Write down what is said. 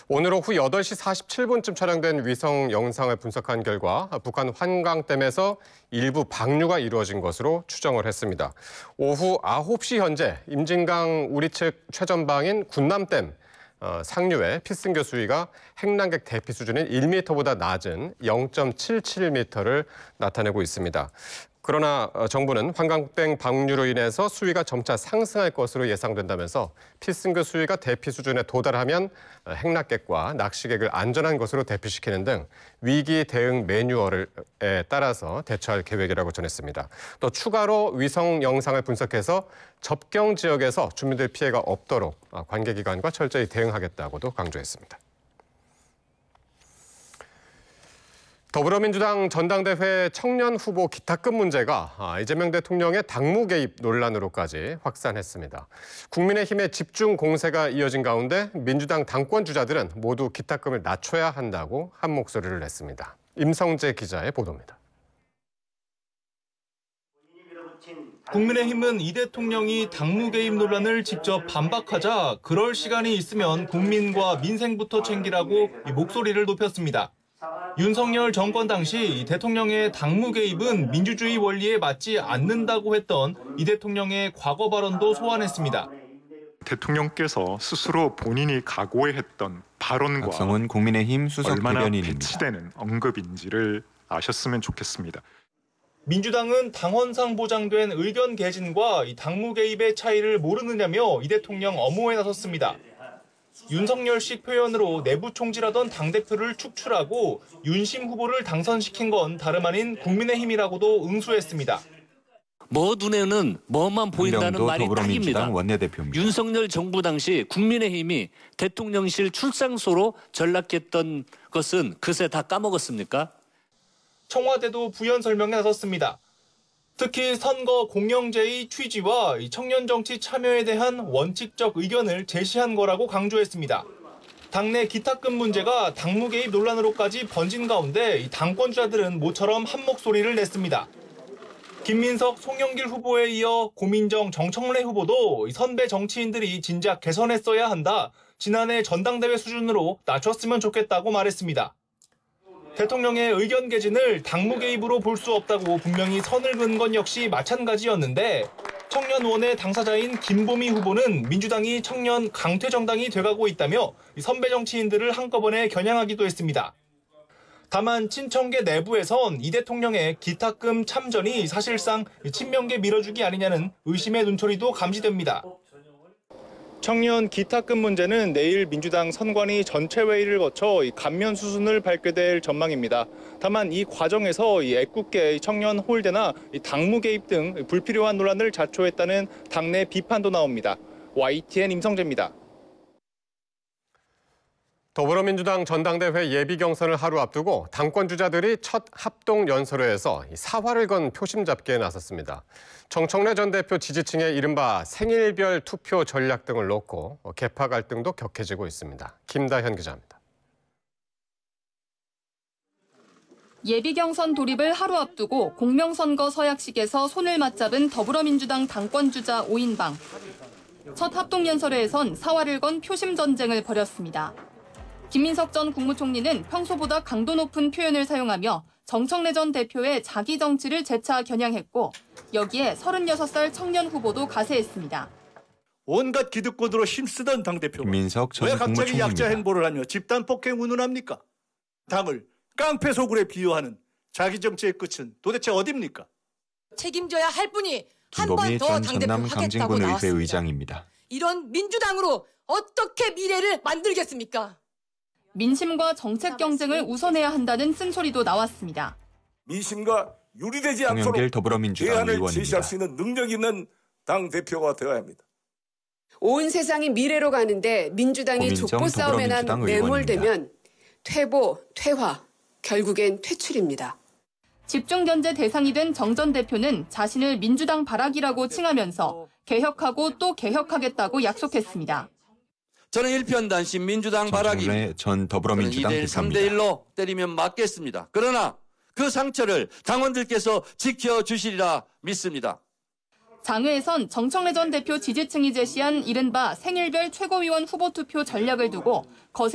오늘 오후 8시 47분쯤 촬영된 위성 영상을 분석한 결과 북한 환강댐에서 일부 방류가 이루어진 것으로 추정을 했습니다. 오후 9시 현재 임진강 우리 측 최전방인 군남댐 상류의 필승교 수위가 핵난객 대피 수준인 1m보다 낮은 0.77m를 나타내고 있습니다. 그러나 정부는 환강댐 방류로 인해서 수위가 점차 상승할 것으로 예상된다면서 필승교 수위가 대피 수준에 도달하면 핵납객과 낚시객을 안전한 곳으로 대피시키는 등 위기 대응 매뉴얼에 따라서 대처할 계획이라고 전했습니다. 또 추가로 위성 영상을 분석해서 접경 지역에서 주민들 피해가 없도록 관계기관과 철저히 대응하겠다고도 강조했습니다. 더불어민주당 전당대회 청년 후보 기탁금 문제가 이재명 대통령의 당무 개입 논란으로까지 확산했습니다. 국민의힘의 집중 공세가 이어진 가운데 민주당 당권 주자들은 모두 기탁금을 낮춰야 한다고 한 목소리를 냈습니다. 임성재 기자의 보도입니다. 국민의힘은 이 대통령이 당무 개입 논란을 직접 반박하자 그럴 시간이 있으면 국민과 민생부터 챙기라고 목소리를 높였습니다. 윤석열 정권 당시 대통령의 당무 개입은 민주주의 원리에 맞지 않는다고 했던 이 대통령의 과거 발언도 소환했습니다. 대통령께서 스스로 본인이 각오했던 발언과 박성훈 국민의힘 수석 얼마나 대변인입니다. 배치되는 언급인지를 아셨으면 좋겠습니다. 민주당은 당헌상 보장된 의견 개진과 당무 개입의 차이를 모르느냐며 이 대통령 엄호에 나섰습니다. 윤석열식 표현으로 내부 총질하던 당대표를 축출하고 윤심 후보를 당선시킨 건 다름 아닌 국민의힘이라고도 응수했습니다. 뭐 눈에는 뭐만 보인다는 말이 딱입니다. 원내대표입니다. 윤석열 정부 당시 국민의힘이 대통령실 출상소로 전락했던 것은 그새 다 까먹었습니까? 청와대도 부연 설명에 나섰습니다. 특히 선거 공영제의 취지와 청년 정치 참여에 대한 원칙적 의견을 제시한 거라고 강조했습니다. 당내 기탁금 문제가 당무 개입 논란으로까지 번진 가운데 당권주자들은 모처럼 한 목소리를 냈습니다. 김민석, 송영길 후보에 이어 고민정, 정청래 후보도 선배 정치인들이 진작 개선했어야 한다. 지난해 전당대회 수준으로 낮췄으면 좋겠다고 말했습니다. 대통령의 의견 개진을 당무 개입으로 볼 수 없다고 분명히 선을 그은 건 역시 마찬가지였는데 청년 의원의 당사자인 김보미 후보는 민주당이 청년 강퇴 정당이 돼가고 있다며 선배 정치인들을 한꺼번에 겨냥하기도 했습니다. 다만 친청계 내부에선 이 대통령의 기탁금 참전이 사실상 친명계 밀어주기 아니냐는 의심의 눈초리도 감지됩니다. 청년 기탁금 문제는 내일 민주당 선관위 전체 회의를 거쳐 감면 수순을 밟게 될 전망입니다. 다만 이 과정에서 애꿎게 청년 홀대나 당무 개입 등 불필요한 논란을 자초했다는 당내 비판도 나옵니다. YTN 임성재입니다. 더불어민주당 전당대회 예비 경선을 하루 앞두고 당권 주자들이 첫 합동 연설회에서 사활을 건 표심 잡기에 나섰습니다. 정청래 전 대표 지지층의 이른바 생일별 투표 전략 등을 놓고 계파 갈등도 격해지고 있습니다. 김다현 기자입니다. 예비 경선 돌입을 하루 앞두고 공명선거 서약식에서 손을 맞잡은 더불어민주당 당권 주자 5인방. 첫 합동 연설회에선 사활을 건 표심 전쟁을 벌였습니다. 김민석 전 국무총리는 평소보다 강도 높은 표현을 사용하며 정청래 전 대표의 자기 정치를 재차 겨냥했고 여기에 36살 청년 후보도 가세했습니다. 온갖 기득권으로 힘쓰던 당대표가 김민석 전 왜 갑자기 국무총리입니다. 약자 행보를 하며 집단 폭행 운운합니까? 당을 깡패 소굴에 비유하는 자기 정치의 끝은 도대체 어디입니까? 책임져야 할 분이 한 번 김도미 더 전 당대표 전남 하겠다고 강진군 의회 나왔습니다. 의장입니다. 이런 민주당으로 어떻게 미래를 만들겠습니까? 민심과 정책 경쟁을 우선해야 한다는 쓴소리도 나왔습니다. 민심과 유리되지 송영길 않도록 더불어민주당 대안을 의원입니다. 제시할 수 있는 능력 있는 당대표가 되어야 합니다. 온 세상이 미래로 가는데 민주당이 고민정 족보 싸움에만 더불어민주당 매몰되면 퇴보, 퇴화, 결국엔 퇴출입니다. 집중 견제 대상이 된 정 전 대표는 자신을 민주당 바라기라고 칭하면서 개혁하고 또 개혁하겠다고 약속했습니다. 저는 일편단심 민주당 바라기. 전 더불어민주당 2대1, 대표입니다. 3대1로 때리면 맞겠습니다. 그러나 그 상처를 당원들께서 지켜주시리라 믿습니다. 장외에선 정청래 전 대표 지지층이 제시한 이른바 생일별 최고위원 후보 투표 전략을 두고 거세